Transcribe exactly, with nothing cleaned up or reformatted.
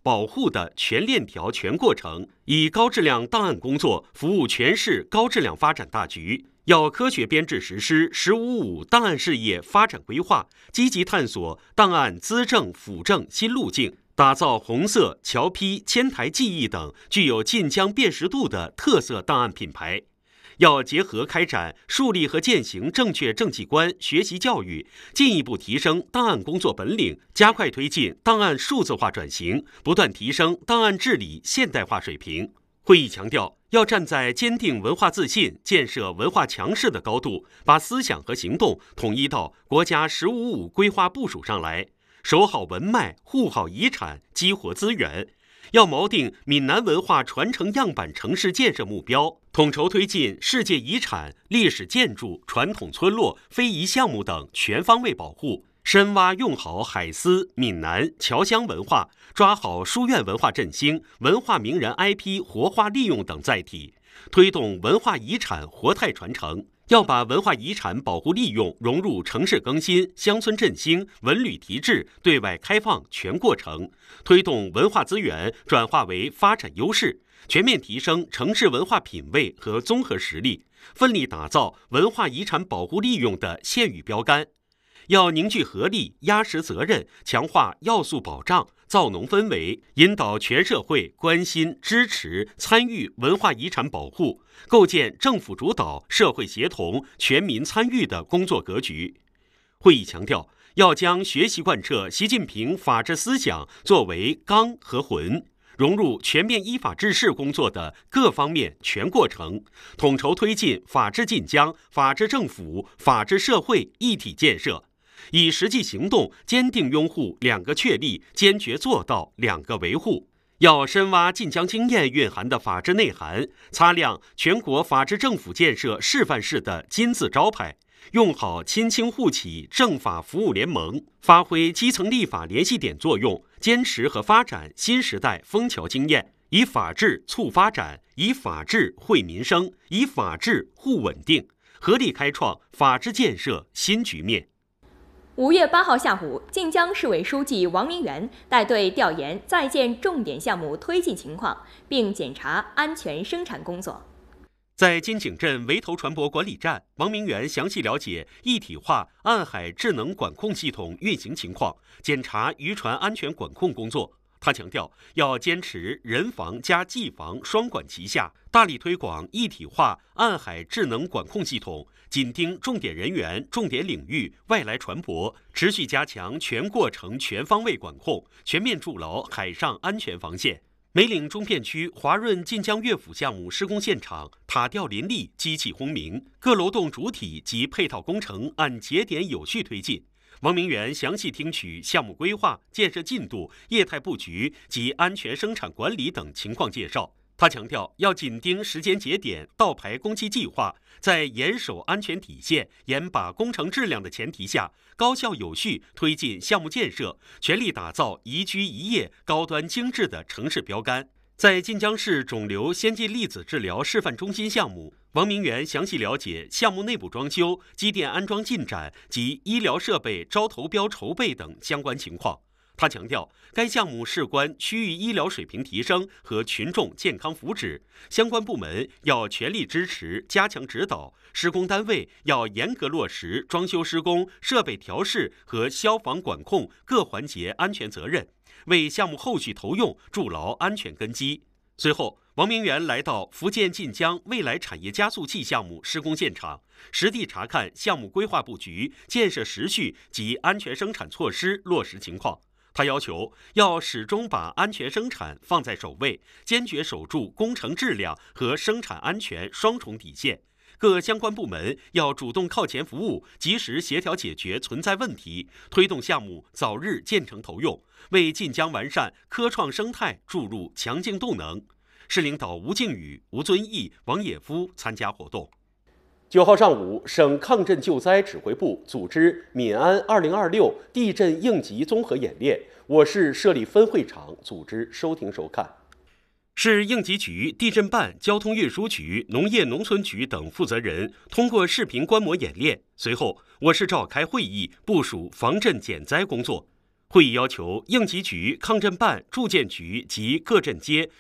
保护的全链条全过程，以高质量档案工作服务全市高质量发展大局。要科学编制实施“十五五”档案事业发展规划，积极探索档案资政辅政新路径，打造红色、侨批、千台记忆等具有晋江辨识度的特色档案品牌。要结合开展树立和践行正确政绩观学习教育，进一步提升档案工作本领，加快推进档案数字化转型，不断提升档案治理现代化水平。会议强调，要站在坚定文化自信、建设文化强势的高度，把思想和行动统一到国家“十五五”规划部署上来，守好文脉，护好遗产，激活资源。要锚定闽南文化传承样板城市建设目标，统筹推进世界遗产、历史建筑、传统村落、非遗项目等全方位保护，深挖用好海丝、闽南、侨乡文化，抓好书院文化振兴、文化名人 I P 活化利用等载体，推动文化遗产活态传承。要把文化遗产保护利用融入城市更新、乡村振兴、文旅提质、对外开放全过程，推动文化资源转化为发展优势，全面提升城市文化品位和综合实力，奋力打造文化遗产保护利用的县域标杆。要凝聚合力，压实责任，强化要素保障，造农氛围，引导全社会关心、支持、参与文化遗产保护，构建政府主导、社会协同、全民参与的工作格局。会议强调，要将学习贯彻习近平法治思想作为纲和魂，融入全面依法治市工作的各方面全过程，统筹推进法治晋江、法治政府、法治社会一体建设。以实际行动坚定拥护两个确立，坚决做到两个维护。要深挖晋江经验蕴含的法治内涵，擦亮全国法治政府建设示范式的金字招牌，用好亲清互启政法服务联盟，发挥基层立法联系点作用，坚持和发展新时代枫桥经验，以法治促发展，以法治惠民生，以法治护稳定，合力开创法治建设新局面。 五月八号下午，晋江市委书记王明元带队调研在建重点项目推进情况，并检查安全生产工作。 在金井镇围头船舶管理站，王明元详细了解一体化岸海智能管控系统运行情况，检查渔船安全管控工作。他强调，要坚持人防加技防双管齐下，大力推广一体化岸海智能管控系统，紧盯重点人员、重点领域、外来船舶，持续加强全过程全方位管控，全面筑牢海上安全防线。梅岭中片区华润晋江乐府项目施工现场塔吊林立，机器轰鸣，各楼栋主体及配套工程按节点有序推进。王明元详细听取项目规划、建设进度、业态布局及安全生产管理等情况介绍。他强调，要紧盯时间节点，倒排工期计划，在严守安全底线、严把工程质量的前提下，高效有序推进项目建设，全力打造宜居宜业、高端精致的城市标杆。在晋江市肿瘤先进粒子治疗示范中心项目，王明元详细了解项目内部装修、机电安装进展及医疗设备招投标筹备等相关情况。他强调，该项目事关区域医疗水平提升和群众健康福祉，相关部门要全力支持、加强指导，施工单位要严格落实装修施工、设备调试和消防管控各环节安全责任，为项目后续投用筑牢安全根基。随后，王明元来到福建晋江未来产业加速器项目施工现场，实地查看项目规划布局、建设时序及安全生产措施落实情况。他要求要始终把安全生产放在首位，坚决守住工程质量和生产安全双重底线。各相关部门要主动靠前服务，及时协调解决存在问题，推动项目早日建成投用，为晋江完善科创生态注入强劲动能。市领导吴靖宇、吴遵义、王也夫参加活动。九号上午，省抗震救灾指挥部组织闽安二零二六地震应急综合演练，我市设立分会场组织收听收看。市应急局、地震办、交通运输局、农业农村局等负责人通过视频观摩演练。随后，我市召开会议，部署防震减灾工作。 会议要求应急局、抗震办、住建局及各镇街